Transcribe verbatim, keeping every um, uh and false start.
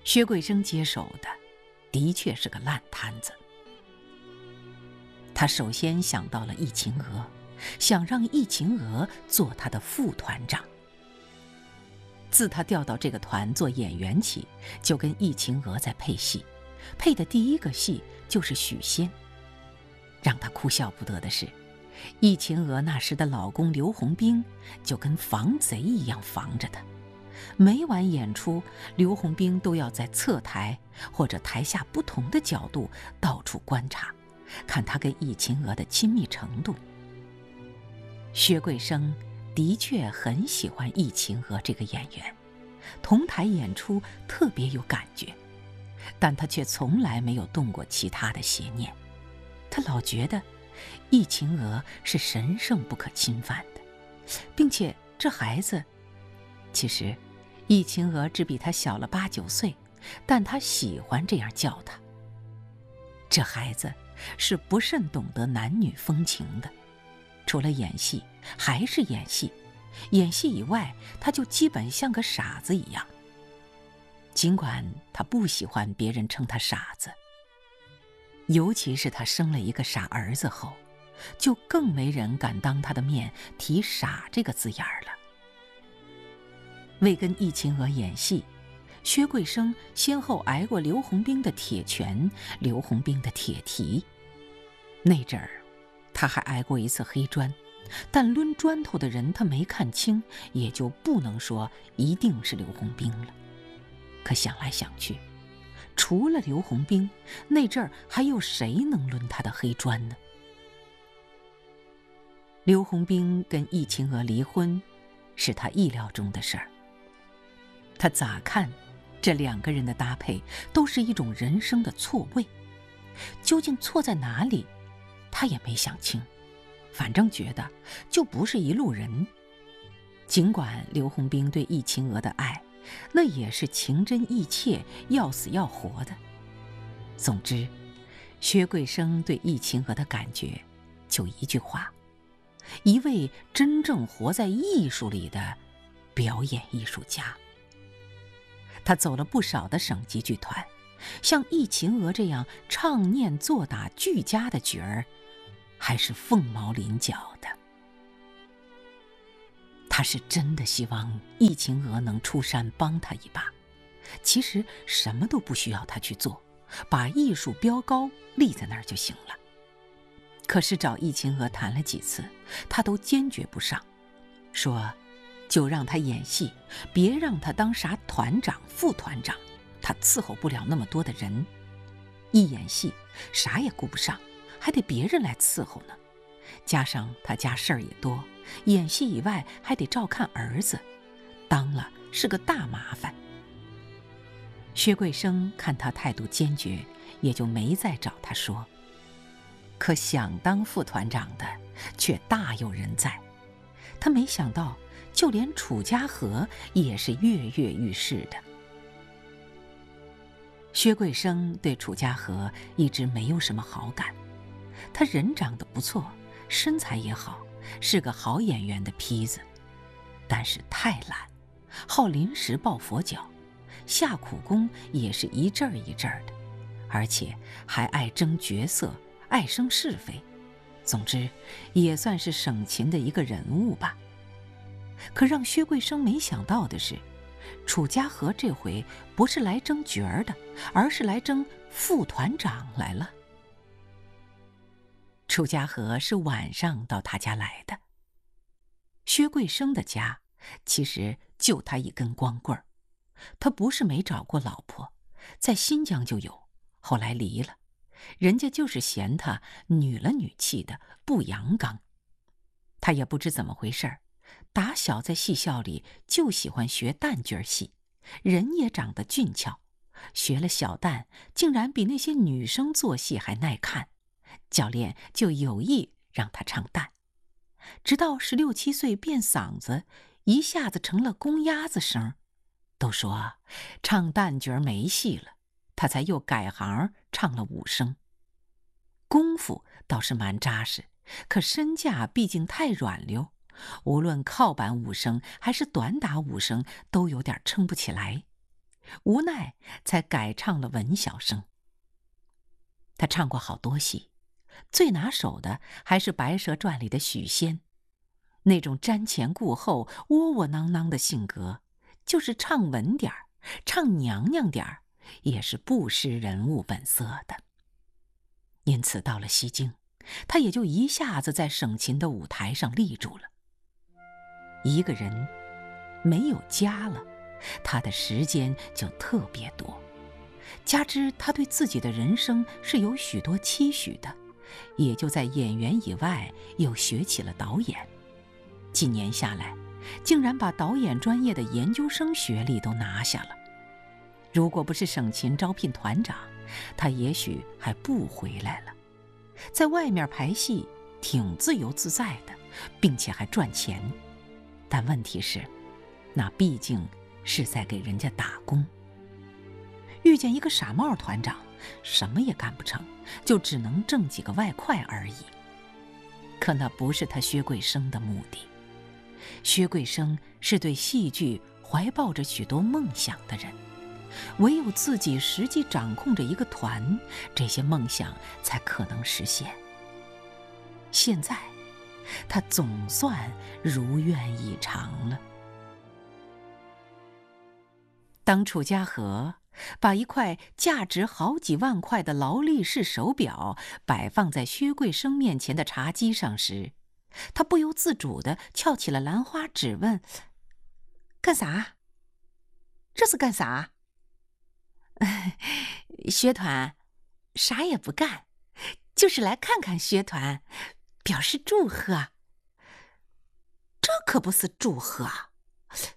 薛桂生接手的的确是个烂摊子。他首先想到了易秦娥，想让易秦娥做他的副团长。自他调到这个团做演员起，就跟易秦娥在配戏，配的第一个戏就是许仙。让他哭笑不得的是，易秦娥那时的老公刘洪兵就跟防贼一样防着他，每晚演出，刘洪兵都要在侧台或者台下不同的角度到处观察，看他跟易秦娥的亲密程度。薛桂生的确很喜欢易秦娥这个演员，同台演出特别有感觉，但他却从来没有动过其他的邪念。他老觉得易秦娥是神圣不可侵犯的，并且这孩子，其实易秦娥只比他小了八九岁，但他喜欢这样叫他。这孩子是不甚懂得男女风情的，除了演戏还是演戏，演戏以外他就基本像个傻子一样。尽管他不喜欢别人称他傻子，尤其是他生了一个傻儿子后，就更没人敢当他的面提傻这个字眼儿了。为跟易秦娥演戏，薛桂生先后挨过刘洪兵的铁拳，刘洪兵的铁蹄。那阵儿他还挨过一次黑砖，但抡砖头的人他没看清，也就不能说一定是刘洪兵了。可想来想去，除了刘洪兵，那阵儿还有谁能抡他的黑砖呢？刘洪兵跟易秦娥离婚，是他意料中的事儿。他咋看，这两个人的搭配都是一种人生的错位，究竟错在哪里，他也没想清。反正觉得就不是一路人。尽管刘洪兵对易秦娥的爱，那也是情真意切，要死要活的。总之，薛桂生对易秦娥的感觉就一句话：一位真正活在艺术里的表演艺术家。他走了不少的省级剧团，像易秦娥这样唱念做打俱佳的角儿，还是凤毛麟角的。他是真的希望易秦娥能出山帮他一把，其实什么都不需要他去做，把艺术标高立在那儿就行了。可是找易秦娥谈了几次，他都坚决不上，说就让他演戏，别让他当啥团长副团长，他伺候不了那么多的人。一演戏啥也顾不上，还得别人来伺候呢，加上他家事儿也多，演戏以外还得照看儿子，当了是个大麻烦。薛桂生看他态度坚决，也就没再找他说。可想当副团长的却大有人在，他没想到就连楚家和也是跃跃欲试的。薛桂生对楚家和一直没有什么好感，他人长得不错，身材也好，是个好演员的坯子，但是太懒，好临时抱佛脚，下苦功也是一阵儿一阵儿的，而且还爱争角色，爱生是非。总之也算是省勤的一个人物吧。可让薛桂生没想到的是，楚家和这回不是来争角儿的，而是来争副团长来了。楚家和是晚上到他家来的。薛桂生的家其实就他一根光棍儿，他不是没找过老婆，在新疆就有，后来离了，人家就是嫌他女了女气的，不阳刚。他也不知怎么回事儿，打小在戏校里就喜欢学旦角戏，人也长得俊俏，学了小旦竟然比那些女生做戏还耐看，教练就有意让他唱旦。直到十六七岁变嗓子，一下子成了公鸭子声，都说唱旦角没戏了，他才又改行唱了武生。功夫倒是蛮扎实，可身价毕竟太软溜，无论靠板武生还是短打武生都有点撑不起来。 无奈才改唱了文小生。他唱过好多戏，最拿手的还是《白蛇传》里的许仙，那种瞻前顾后、窝窝囊囊的性格，就是唱稳点儿，唱娘娘点儿，也是不失人物本色的。因此到了西京，他也就一下子在省琴的舞台上立住了。一个人没有家了，他的时间就特别多，加之他对自己的人生是有许多期许的，也就在演员以外又学起了导演。几年下来，竟然把导演专业的研究生学历都拿下了。如果不是省琴招聘团长，他也许还不回来了。在外面排戏挺自由自在的，并且还赚钱，但问题是，那毕竟是在给人家打工。遇见一个傻帽团长，什么也干不成，就只能挣几个外快而已。可那不是他薛贵生的目的。薛贵生是对戏剧怀抱着许多梦想的人，唯有自己实际掌控着一个团，这些梦想才可能实现。现在，他总算如愿以偿了。当楚家和把一块价值好几万块的劳力士手表摆放在薛贵生面前的茶几上时，他不由自主地翘起了兰花指问：“干啥？这是干啥？”薛团啥也不干，就是来看看薛团，表示祝贺。这可不是祝贺啊，